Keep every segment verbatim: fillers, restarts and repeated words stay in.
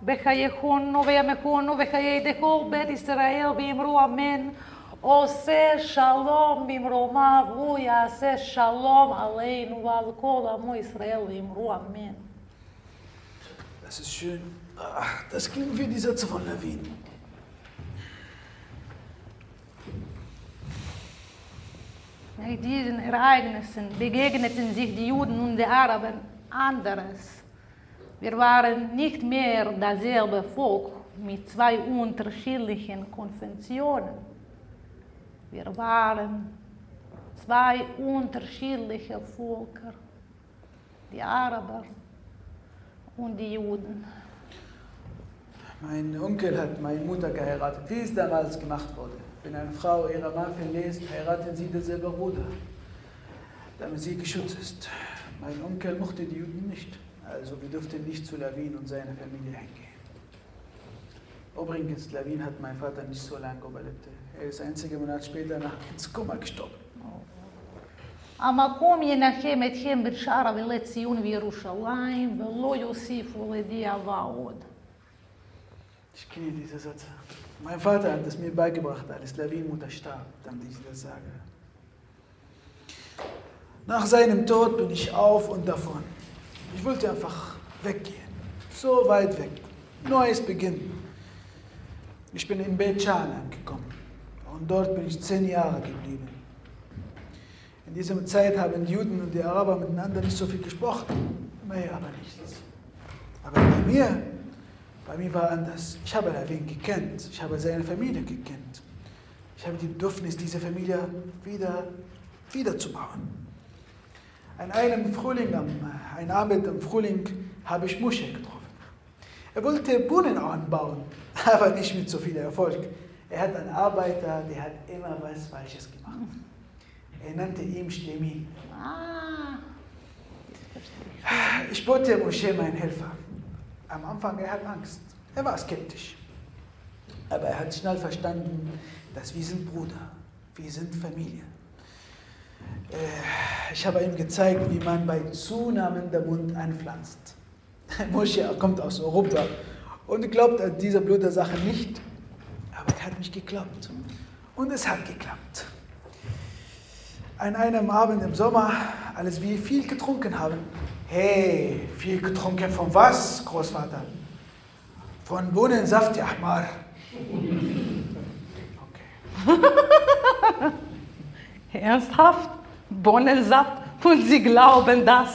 בחייכונו וימיכונו וחיי דכל בית ישראל ואמרו אמן. עושה שלום במרומיו, הוא יעשה שלום עלינו ועל כל עמו ישראל ואמרו אמן. Das ist schön. Ach, das klingt wie die Sätze von Levin. Nach diesen Ereignissen begegneten sich die Juden und die Araber anderes. Wir waren nicht mehr dasselbe Volk mit zwei unterschiedlichen Konfessionen. Wir waren zwei unterschiedliche Völker, die Araber und die Juden. Mein Onkel hat meine Mutter geheiratet, wie es damals gemacht wurde. Wenn eine Frau ihrer Mann verlässt, heiraten sie denselben Bruder, damit sie geschützt ist. Mein Onkel mochte die Juden nicht, also wir durften nicht zu Levin und seiner Familie hingehen. Übrigens, Levin hat mein Vater nicht so lange überlebt. Er ist einige Monate später nach ins Koma gestorben. המקום ינחם אתכם בשאר אבלי ציון וירושלים ולא יוסיפו לדאבה עוד. Ich kenne diese Sätze. Mein Vater hat es mir beigebracht, als Levin Mutter starb, damit ich das sage. Nach seinem Tod bin ich auf und davon. Ich wollte einfach weggehen. So weit weg. Neues Beginn. Ich bin in Beit Shan angekommen. Und dort bin ich zehn Jahre geblieben. In dieser Zeit haben die Juden und die Araber miteinander nicht so viel gesprochen. Mehr aber nichts. Aber bei mir, bei mir war anders. Ich habe Levin gekannt. Ich habe seine Familie gekannt. Ich habe die Bedürfnis, diese Familie wieder, wieder zu bauen. An einem Frühling, ein Abend im Frühling, habe ich Moshe getroffen. Er wollte Brunnen anbauen, aber nicht mit so viel Erfolg. Er hat einen Arbeiter, der hat immer was Falsches gemacht. Er nannte ihn Shlemi. Ah. Ich bote Moshe meinen Helfer. Am Anfang, er hat Angst. Er war skeptisch. Aber er hat schnell verstanden, dass wir sind Bruder, wir sind Familie. Ich habe ihm gezeigt, wie man bei zunehmendem Mund einpflanzt. Moshe kommt aus Europa und glaubt an diese blöde Sache nicht. Aber er hat mich geglaubt. Und es hat geklappt. An einem Abend im Sommer, als wir viel getrunken haben. Hey, viel getrunken von was, Großvater? Von Bohnensaft, ja, Ahmar. Okay. Ernsthaft? Bohnensaft? Und Sie glauben das?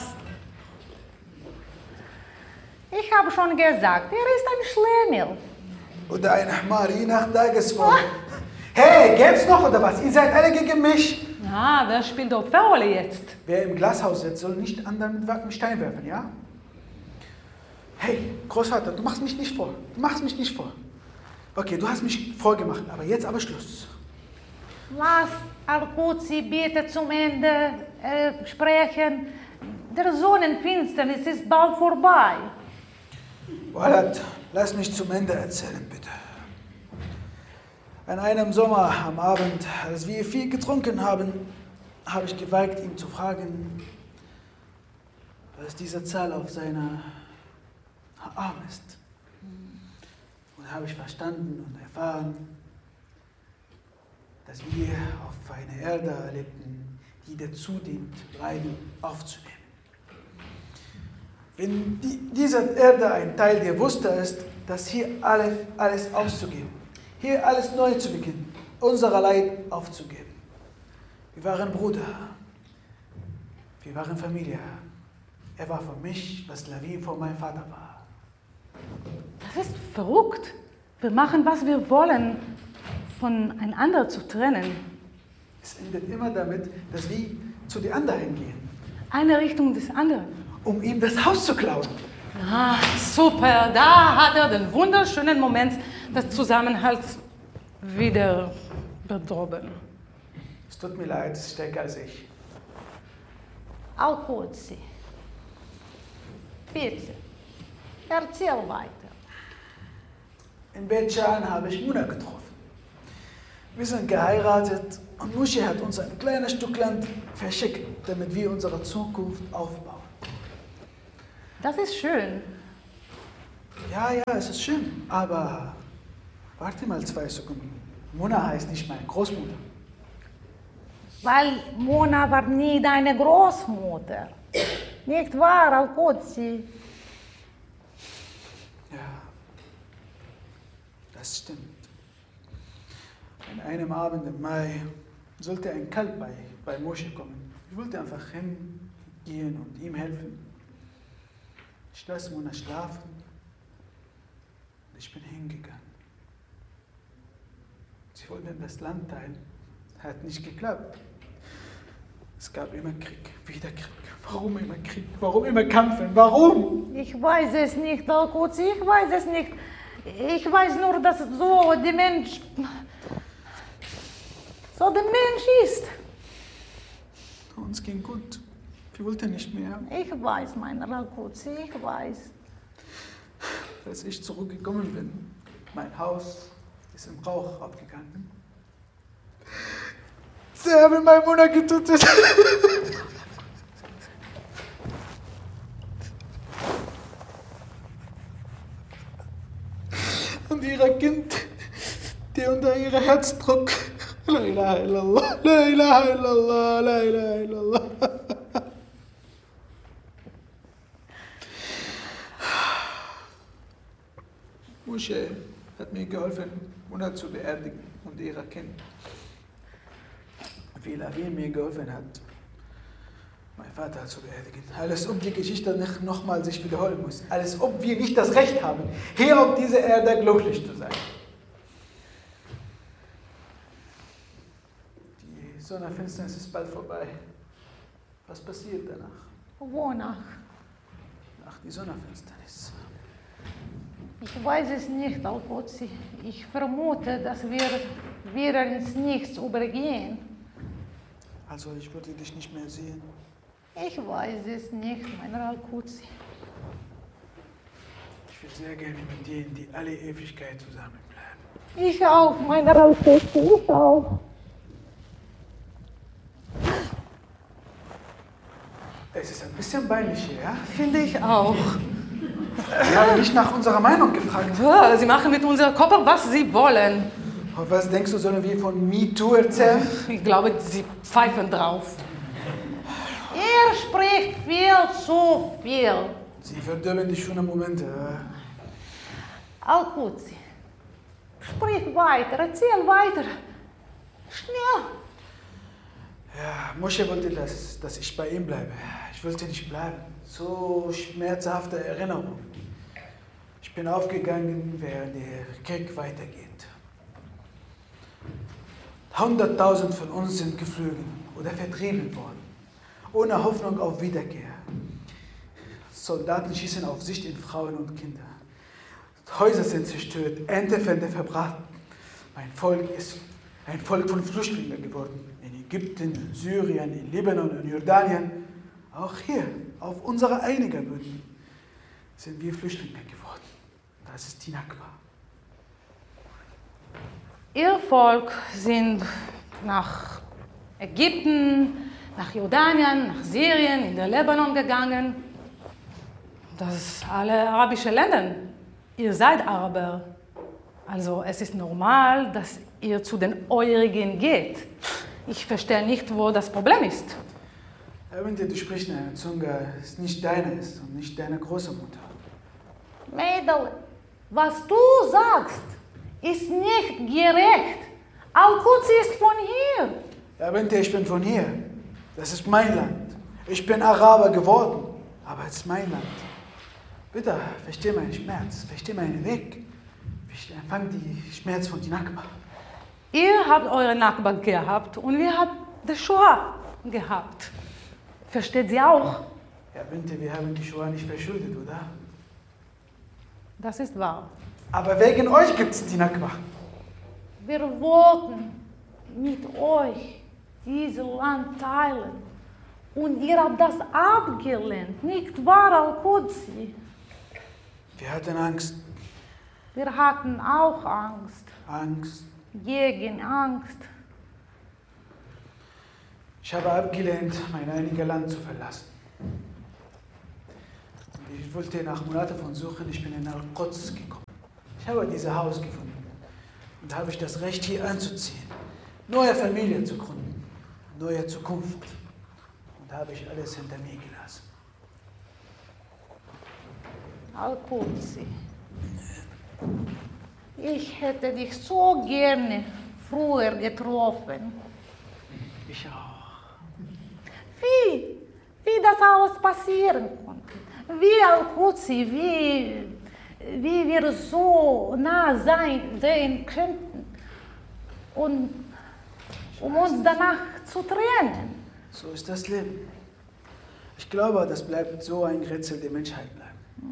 Ich habe schon gesagt, er ist ein Schlemiel. Oder ein Ahmar, je nach Tagesform. Hey, geht's noch oder was? Ihr seid alle gegen mich. Ah, wer spielt auf Rolle jetzt? Wer im Glashaus sitzt, soll nicht anderen mit Stein werfen, ja? Hey, Großvater, du machst mich nicht vor. Du machst mich nicht vor. Okay, du hast mich vorgemacht, aber jetzt aber Schluss. Lass Al-Qudsi bitte zum Ende äh, sprechen. Der Sonnenfinsternis ist bald vorbei. Walad, lass mich zum Ende erzählen, bitte. An einem Sommer am Abend, als wir viel getrunken haben, habe ich gewagt, ihn zu fragen, was diese Zahl auf seiner Arm ist. Und habe ich verstanden und erfahren, dass wir auf einer Erde lebten, die dazu dient, Leiden aufzunehmen. Wenn die, diese Erde ein Teil der Wusste ist, dass hier alles, alles auszugeben, hier alles neu zu beginnen, unser Leid aufzugeben. Wir waren Bruder, wir waren Familie. Er war für mich, was Levin für meinen Vater war. Das ist verrückt. Wir machen, was wir wollen, voneinander zu trennen. Es endet immer damit, dass wir zu den anderen gehen. Eine Richtung des anderen. Um ihm das Haus zu klauen. Ah, super. Da hat er den wunderschönen Moment des Zusammenhalts wieder bedroben. Es tut mir leid, es ist stärker als ich. Al-Qudsi. Bitte, erzähl weiter. In Beit Shan habe ich Muna getroffen. Wir sind geheiratet und Moshe hat uns ein kleines Stück Land verschickt, damit wir unsere Zukunft aufbauen. Das ist schön. Ja, ja, es ist schön, aber warte mal zwei Sekunden. Mona heißt nicht meine Großmutter. Weil Mona war nie deine Großmutter. Nicht wahr, Al-Qudsi? Ja, das stimmt. An einem Abend im Mai sollte ein Kalb bei, bei Moshe kommen. Ich wollte einfach hingehen und ihm helfen. Ich lasse Mona schlafen. Ich bin hingegangen. Sie wollten das Land teilen. Hat nicht geklappt. Es gab immer Krieg, wieder Krieg. Warum immer Krieg? Warum immer Kämpfen? Warum? Ich weiß es nicht, Al-Qudsi, ich weiß es nicht. Ich weiß nur, dass so der Mensch, so der Mensch ist. Uns ging gut. Wir wollten nicht mehr. Ich weiß, mein Al-Qudsi, ich weiß. Als ich zurückgekommen bin, mein Haus ist im Rauch abgegangen. Sie haben meine Mutter getötet. Und ihr Kind, die unter ihrem Herzdruck. La ilaha illallah, la ilaha illallah, la ilaha illallah. Moshe hat mir geholfen, Mona zu beerdigen und ihr Kind. Wie Lavi mir geholfen hat, meinen Vater zu beerdigen. Alles ob die Geschichte nicht nochmal sich wiederholen muss. Alles ob wir nicht das Recht haben, hier auf dieser Erde glücklich zu sein. Die Sonnenfinsternis ist bald vorbei. Was passiert danach? Wonach? Nach der Sonnenfinsternis. Ich weiß es nicht, Al-Qudsi. Ich vermute, dass wir wieder ins Nichts übergehen. Also ich würde dich nicht mehr sehen. Ich weiß es nicht, mein Al-Qudsi. Ich würde sehr gerne mit dir in die alle Ewigkeit zusammenbleiben. Ich auch, mein Al-Qudsi, ich auch. Es ist ein bisschen peinlich hier, ja? Finde ich auch. Wir haben nicht nach unserer Meinung gefragt. Ja, Sie machen mit unserer Kopf, was Sie wollen. Und was denkst du, sollen wir von MeToo erzählen? Ich glaube, Sie pfeifen drauf. Er spricht viel zu viel. Sie verdümmen die schönen Momente. Al-Qudsi, sprich weiter, erzähl weiter. Schnell. Ja, Moshe wollte, dass, dass ich bei ihm bleibe. Ich wollte nicht bleiben. So schmerzhafte Erinnerung. Ich bin aufgegangen, während der Krieg weitergeht. Hunderttausend von uns sind geflogen oder vertrieben worden, ohne Hoffnung auf Wiederkehr. Soldaten schießen auf sich in Frauen und Kinder. Häuser sind zerstört, Erntefelder verbraten. Mein Volk ist ein Volk von Flüchtlingen geworden. In Ägypten, in Syrien, in Libanon, in Jordanien. Auch hier, auf unserer einigen Böden, sind wir Flüchtlinge geworden. Das ist die Nakba. Ihr Volk sind nach Ägypten, nach Jordanien, nach Syrien, in den Libanon gegangen. Das ist alle arabische Länder. Ihr seid Araber. Also es ist normal, dass ihr zu den Eurigen geht. Ich verstehe nicht, wo das Problem ist. Wenn du sprichst eine Zunge, ist nicht deine ist und nicht deine Großmutter. Mädel, was du sagst, ist nicht gerecht. Al-Qudsi ist von hier. Ja, Binte, ich bin von hier. Das ist mein Land. Ich bin Araber geworden, aber es ist mein Land. Bitte, versteh meinen Schmerz, versteh meinen Weg. Empfang die Schmerz von die Nakba. Ihr habt eure Nakba gehabt und wir haben die Shoah gehabt. Versteht sie auch? Ja, Binte, wir haben die Shoah nicht verschuldet, oder? Das ist wahr. Aber wegen euch gibt es die Nakba. Wir wollten mit euch dieses Land teilen. Und ihr habt das abgelehnt, nicht wahr, Al-Qudsi? Wir hatten Angst. Wir hatten auch Angst. Angst. Gegen Angst. Ich habe abgelehnt, mein einiges Land zu verlassen. ich wollte nach Monaten von Suchen, ich bin in Al-Quds gekommen. Ich habe dieses Haus gefunden. Und habe ich das Recht, hier anzuziehen. Neue Familie zu gründen. Neue Zukunft. Und habe ich alles hinter mir gelassen. Al-Qudsi, ich hätte dich so gerne früher getroffen. Ich auch. Wie, wie das alles passieren konnte. Wie Al-Qudsi, wie, wie wir so nah sein, sehen könnten. Und um uns danach zu trennen. So ist das Leben. Ich glaube, das bleibt so ein Rätsel der Menschheit bleiben.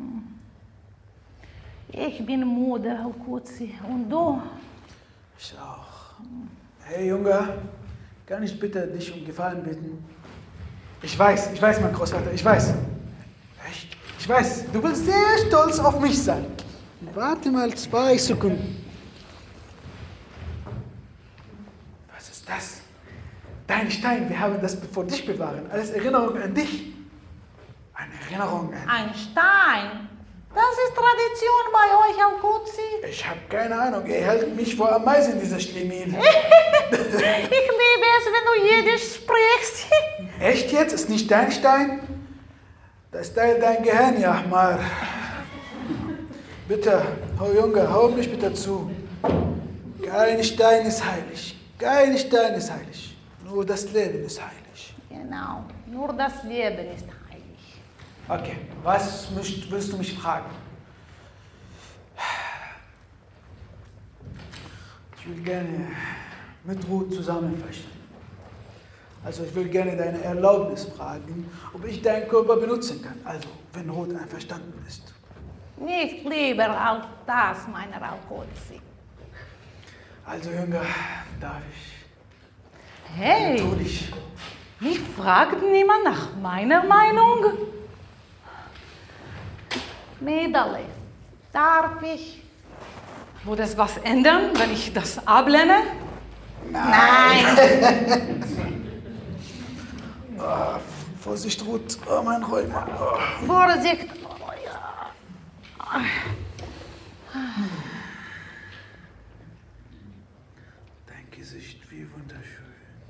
Ich bin müde, Al-Qudsi. Und du? Ich auch. Hey Junge, kann ich bitte dich um Gefallen bitten? Ich weiß, ich weiß, mein Großvater, ich weiß. Echt? Ich weiß, du willst sehr stolz auf mich sein. Warte mal zwei Sekunden. Was ist das? Dein Stein, wir haben das vor dich bewahren. Alles Erinnerung an dich. Eine Erinnerung an... Ein Stein. Das ist Tradition bei euch, Al-Qudsi. Ich habe keine Ahnung, ihr hält mich vor Ameisen, dieser Schlemil. Ich liebe es, wenn du Jiddisch sprichst. Echt jetzt? Ist nicht dein Stein? Das teilt dein Gehirn, ja, mal. Bitte, oh Junge, hau mich bitte zu. Kein Stein ist heilig. Kein Stein ist heilig. Nur das Leben ist heilig. Genau, nur das Leben ist heilig. Okay, was willst du mich fragen? Ich will gerne mit Ruth zusammen verstehen. Also ich will gerne deine Erlaubnis fragen, ob ich deinen Körper benutzen kann. Also, wenn Ruth einverstanden ist. Nicht lieber als das, meiner Al-Qudsi. Also, Junge, darf ich? Hey, Natürlich. mich fragt niemand nach meiner Meinung. Mädele, darf ich? Würde es was ändern, wenn ich das ablehne? Nein. Oh, Vorsicht, Ruth. Oh, mein Rheuma. Oh. Vorsicht. Oh, ja. Dein Gesicht, wie wunderschön.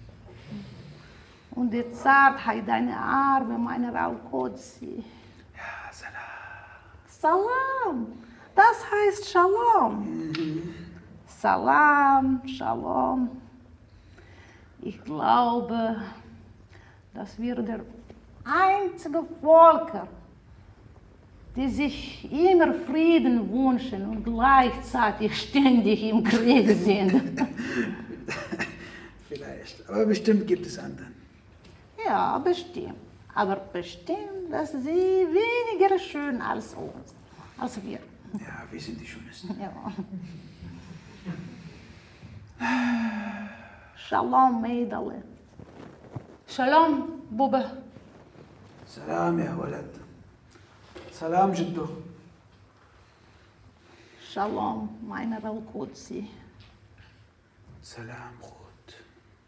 Und die Zartheit deiner Arme, meiner Al-Qudsi. Ja, Salam. Salam. Das heißt Shalom. Mhm. Salam, Shalom. Ich glaube, dass wir der einzige Völker, die sich immer Frieden wünschen und gleichzeitig ständig im Krieg sind. Vielleicht, aber bestimmt gibt es andere. Ja, bestimmt. Aber bestimmt, dass sie weniger schön als uns, als wir. Ja, wir sind die Schönsten. Ja. Shalom, Mädele. Shalom, Bube. Salam, ja, Walad. Salam, Jiddo. Shalom, meiner Al-Qudsi. Salam, Ruth.